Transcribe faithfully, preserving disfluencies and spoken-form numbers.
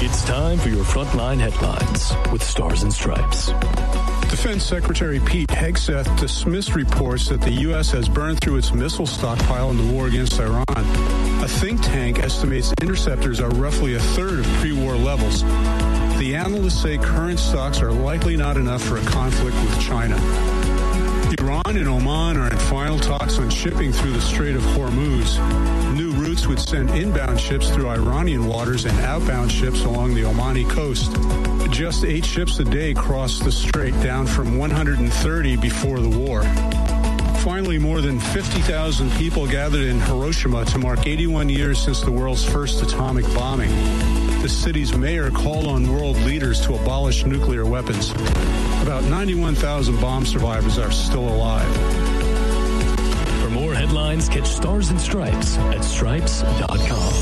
It's time for your Frontline Headlines with Stars and Stripes. Defense Secretary Pete Hegseth dismissed reports that the U S has burned through its missile stockpile in the war against Iran. A think tank estimates interceptors are roughly a third of pre-war levels. The analysts say current stocks are likely not enough for a conflict with China. Iran and Oman are in final talks on shipping through the Strait of Hormuz. New routes would send inbound ships through Iranian waters and outbound ships along the Omani coast. Just eight ships a day cross the strait, down from one hundred thirty before the war. Finally, more than fifty thousand people gathered in Hiroshima to mark eighty-one years since the world's first atomic bombing. The city's mayor called on world leaders to abolish nuclear weapons. About ninety-one thousand bomb survivors are still alive. For more headlines, catch Stars and Stripes at stripes dot com.